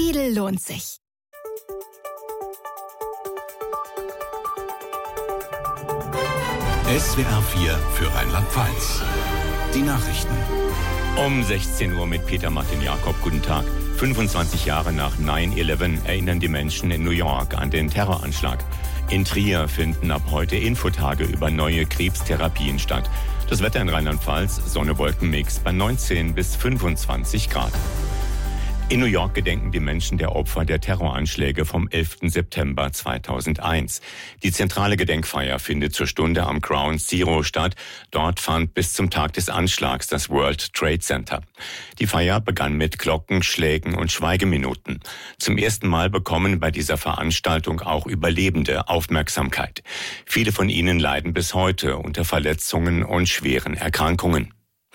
Lidl lohnt sich. SWR 4 für Rheinland-Pfalz. Die Nachrichten. Um 16 Uhr mit Peter Martin Jakob. Guten Tag. 25 Jahre nach 9/11 erinnern die Menschen in New York an den Terroranschlag. In Trier finden ab heute Infotage über neue Krebstherapien statt. Das Wetter in Rheinland-Pfalz, Sonne-Wolken-Mix bei 19 bis 25 Grad. In New York gedenken die Menschen der Opfer der Terroranschläge vom 11. September 2001. Die zentrale Gedenkfeier findet zur Stunde am Ground Zero statt. Dort fand bis zum Tag des Anschlags das World Trade Center. Die Feier begann mit Glockenschlägen und Schweigeminuten. Zum ersten Mal bekommen bei dieser Veranstaltung auch Überlebende Aufmerksamkeit. Viele von ihnen leiden bis heute unter Verletzungen und schweren Erkrankungen.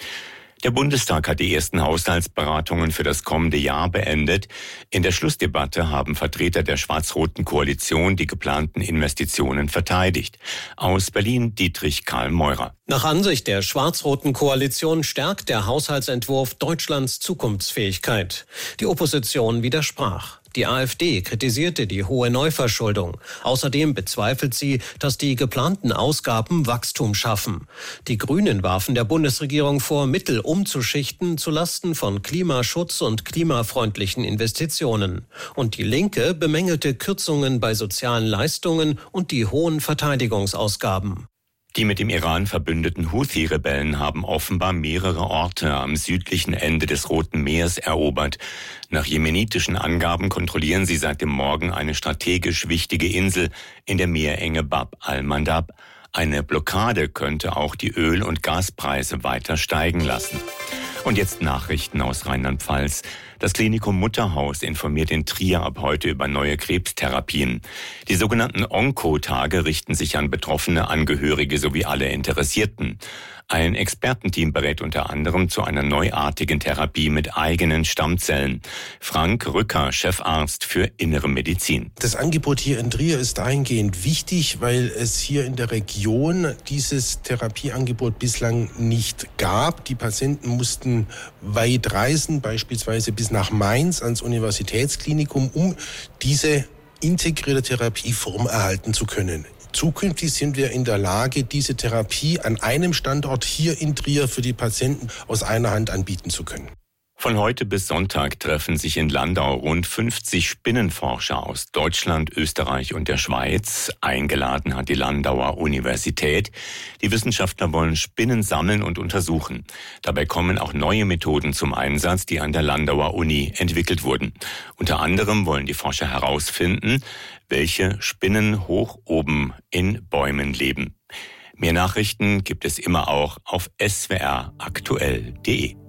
Der Bundestag hat die ersten Haushaltsberatungen für das kommende Jahr beendet. In der Schlussdebatte haben Vertreter der schwarz-roten Koalition die geplanten Investitionen verteidigt. Aus Berlin Dietrich Karl Meurer. Nach Ansicht der schwarz-roten Koalition stärkt der Haushaltsentwurf Deutschlands Zukunftsfähigkeit. Die Opposition widersprach. Die AfD kritisierte die hohe Neuverschuldung. Außerdem bezweifelt sie, dass die geplanten Ausgaben Wachstum schaffen. Die Grünen warfen der Bundesregierung vor, Mittel umzuschichten zulasten von Klimaschutz und klimafreundlichen Investitionen. Und die Linke bemängelte Kürzungen bei sozialen Leistungen und die hohen Verteidigungsausgaben. Die mit dem Iran verbündeten Houthi-Rebellen haben offenbar mehrere Orte am südlichen Ende des Roten Meers erobert. Nach jemenitischen Angaben kontrollieren sie seit dem Morgen eine strategisch wichtige Insel in der Meerenge Bab al-Mandab. Eine Blockade könnte auch die Öl- und Gaspreise weiter steigen lassen. Und jetzt Nachrichten aus Rheinland-Pfalz. Das Klinikum Mutterhaus informiert in Trier ab heute über neue Krebstherapien. Die sogenannten Onko-Tage richten sich an betroffene Angehörige sowie alle Interessierten. Ein Expertenteam berät unter anderem zu einer neuartigen Therapie mit eigenen Stammzellen. Frank Rücker, Chefarzt für Innere Medizin. Das Angebot hier in Trier ist dahingehend wichtig, weil es hier in der Region dieses Therapieangebot bislang nicht gab. Die Patienten mussten weit reisen, beispielsweise bis nach Mainz ans Universitätsklinikum, um diese integrierte Therapieform erhalten zu können. Zukünftig sind wir in der Lage, diese Therapie an einem Standort hier in Trier für die Patienten aus einer Hand anbieten zu können. Von heute bis Sonntag treffen sich in Landau rund 50 Spinnenforscher aus Deutschland, Österreich und der Schweiz. Eingeladen hat die Landauer Universität. Die Wissenschaftler wollen Spinnen sammeln und untersuchen. Dabei kommen auch neue Methoden zum Einsatz, die an der Landauer Uni entwickelt wurden. Unter anderem wollen die Forscher herausfinden, welche Spinnen hoch oben in Bäumen leben. Mehr Nachrichten gibt es immer auch auf swraktuell.de.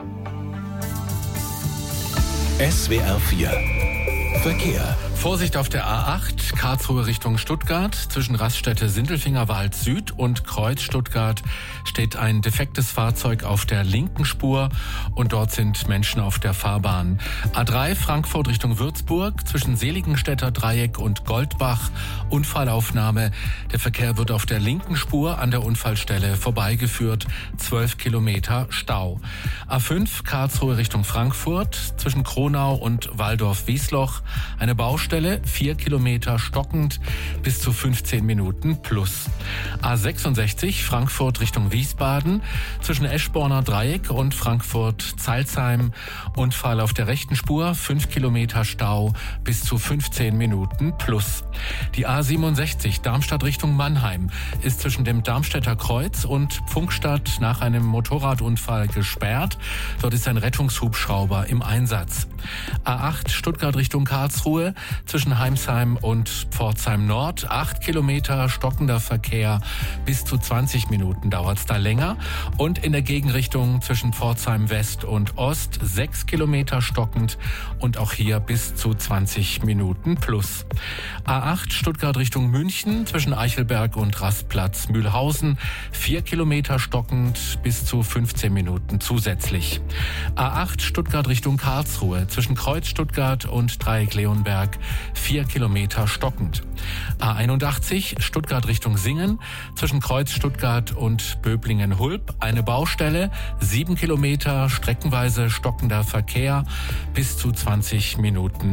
SWR 4 Verkehr. Vorsicht auf der A8, Karlsruhe Richtung Stuttgart. Zwischen Raststätte Sindelfingerwald Süd und Kreuz Stuttgart steht ein defektes Fahrzeug auf der linken Spur und dort sind Menschen auf der Fahrbahn. A3 Frankfurt Richtung Würzburg, zwischen Seligenstädter Dreieck und Goldbach. Unfallaufnahme. Der Verkehr wird auf der linken Spur an der Unfallstelle vorbeigeführt. 12 Kilometer Stau. A5 Karlsruhe Richtung Frankfurt, zwischen Kronau und Waldorf-Wiesloch. Eine Baustelle, 4 Kilometer stockend, bis zu 15 Minuten plus. A66 Frankfurt Richtung Wiesbaden, zwischen Eschborner Dreieck und Frankfurt-Zeilsheim. Unfall auf der rechten Spur, 5 Kilometer Stau, bis zu 15 Minuten plus. Die A67 Darmstadt Richtung Mannheim ist zwischen dem Darmstädter Kreuz und Pfunkstadt nach einem Motorradunfall gesperrt. Dort ist ein Rettungshubschrauber im Einsatz. A8 Stuttgart Richtung Karlsruhe, zwischen Heimsheim und Pforzheim Nord. 8 Kilometer stockender Verkehr, bis zu 20 Minuten dauert es da länger. Und in der Gegenrichtung zwischen Pforzheim West und Ost 6 Kilometer stockend und auch hier bis zu 20 Minuten plus. A8 Stuttgart Richtung München, zwischen Eichelberg und Rastplatz Mühlhausen 4 Kilometer stockend, bis zu 15 Minuten zusätzlich. A8 Stuttgart Richtung Karlsruhe, zwischen Kreuz Stuttgart und Dreieck Leonberg 4 Kilometer stockend. A81 Stuttgart Richtung Singen, zwischen Kreuz Stuttgart und Böblingen-Hulb eine Baustelle, 7 Kilometer streckenweise stockender Verkehr, bis zu 20 Minuten